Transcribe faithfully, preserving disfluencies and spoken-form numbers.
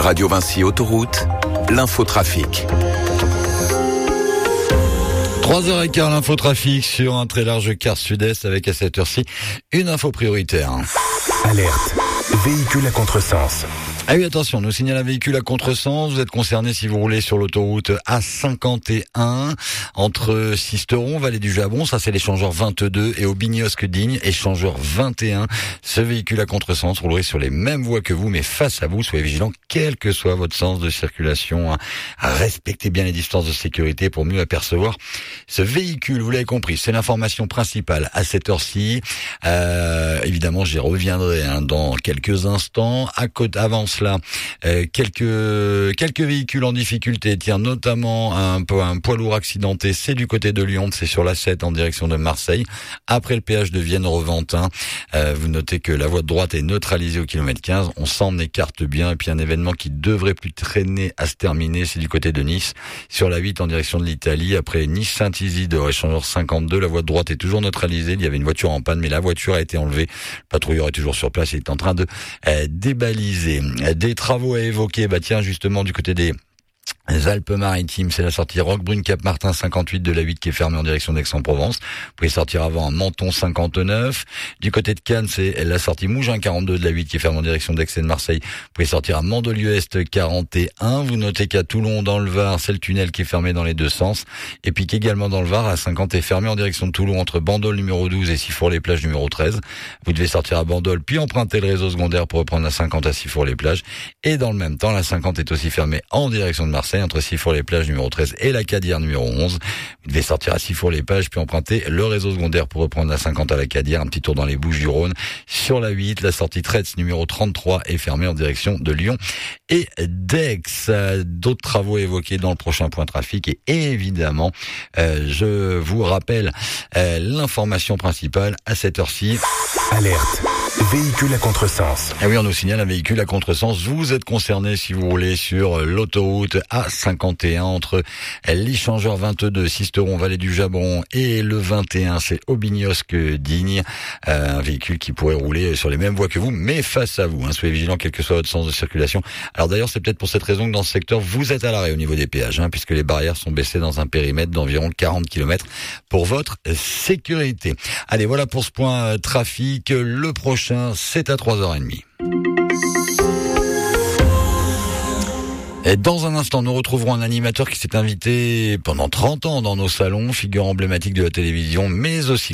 Radio Vinci Autoroute, l'infotrafic. trois heures quinze, l'infotrafic sur un très large quart sud-est avec à cette heure-ci une info prioritaire. Alerte, véhicule à contresens. Ah oui, attention, nous signale un véhicule à contresens. Vous êtes concerné si vous roulez sur l'autoroute A cinquante et un entre Sisteron, Vallée du Jabon. Ça, c'est l'échangeur vingt-deux et Aubigny-Osque-Digne, échangeur vingt et un. Ce véhicule à contresens roulerait sur les mêmes voies que vous, mais face à vous. Soyez vigilants, quel que soit votre sens de circulation. Respectez bien les distances de sécurité pour mieux apercevoir ce véhicule. Vous l'avez compris, c'est l'information principale à cette heure-ci. Euh, évidemment, j'y reviendrai hein, dans quelques instants. À côté, avant cela, euh, quelques quelques véhicules en difficulté. Tiens, notamment un, un poids lourd accidenté. C'est du côté de Lyon, c'est sur l'A sept en direction de Marseille. Après le péage de Vienne-Reventin, euh, vous notez que la voie de droite est neutralisée au kilomètre quinze. On s'en écarte bien. Et puis un événement qui devrait plus traîner à se terminer, c'est du côté de Nice, sur la huit en direction de l'Italie. Après Nice-Saint-Isidore, échangeur cinquante-deux, la voie de droite est toujours neutralisée. Il y avait une voiture en panne, mais la voiture a été enlevée. Le patrouilleur est toujours sur place. Il est en train de euh, débaliser. Des travaux à évoquer, bah tiens, justement, du côté des Les Alpes-Maritimes, c'est la sortie Roquebrune-Cap-Martin cinquante-huit de la huit qui est fermée en direction d'Aix-en-Provence. Vous pouvez sortir avant Menton cinquante-neuf. Du côté de Cannes, c'est la sortie Mougins quarante-deux de la huit qui est fermée en direction d'Aix et de Marseille. Vous pouvez sortir à Mandelieu-Est quarante et un. Vous notez qu'à Toulon, dans le Var, c'est le tunnel qui est fermé dans les deux sens. Et puis qu'également dans le Var, à cinquante est fermé en direction de Toulon entre Bandol numéro douze et Sifour-les-Plages numéro treize. Vous devez sortir à Bandol puis emprunter le réseau secondaire pour reprendre la cinquante à Sifour-les-Plages. Et dans le même temps, la cinquante est aussi fermée en direction de Marseille entre Sifour-les-Plages numéro treize et la Cadière numéro onze. Vous devez sortir à Sifour-les-Plages puis emprunter le réseau secondaire pour reprendre la cinquante à la Cadière. Un petit tour dans les Bouches-du-Rhône. Sur la huit, la sortie Tretz numéro trente-trois est fermée en direction de Lyon et d'Aix. D'autres travaux évoqués dans le prochain point trafic et évidemment, euh, je vous rappelle euh, l'information principale à cette heure-ci. Alerte, véhicule à contresens. Ah oui, on nous signale un véhicule à contresens. Vous êtes concerné si vous roulez sur l'autoroute A cinquante et un entre l'échangeur vingt-deux, Sisteron, Vallée du Jabon et le vingt et un, c'est Aubigny-Osque-Digne. Euh, un véhicule qui pourrait rouler sur les mêmes voies que vous, mais face à vous. Hein. Soyez vigilants, quel que soit votre sens de circulation. Alors d'ailleurs, c'est peut-être pour cette raison que dans ce secteur, vous êtes à l'arrêt au niveau des péages, hein, puisque les barrières sont baissées dans un périmètre d'environ quarante kilomètres pour votre sécurité. Allez, voilà pour ce point euh, trafic. Le prochain, c'est à trois heures trente. Et dans un instant, nous retrouverons un animateur qui s'est invité pendant trente ans dans nos salons, figure emblématique de la télévision, mais aussi